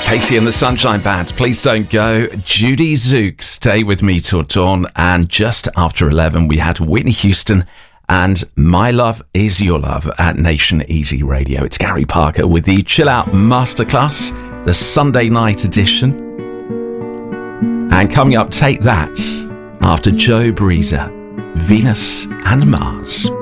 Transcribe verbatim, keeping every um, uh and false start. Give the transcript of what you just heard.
Casey and the Sunshine Band, Please Don't Go. Judy Zook, Stay With Me Till Dawn. And just after eleven, we had Whitney Houston and My Love Is Your Love at Nation Easy Radio. It's Gary Parker with the Chill Out Masterclass, the Sunday night edition. And coming up, Take That, after Joe Breezer, Venus and Mars.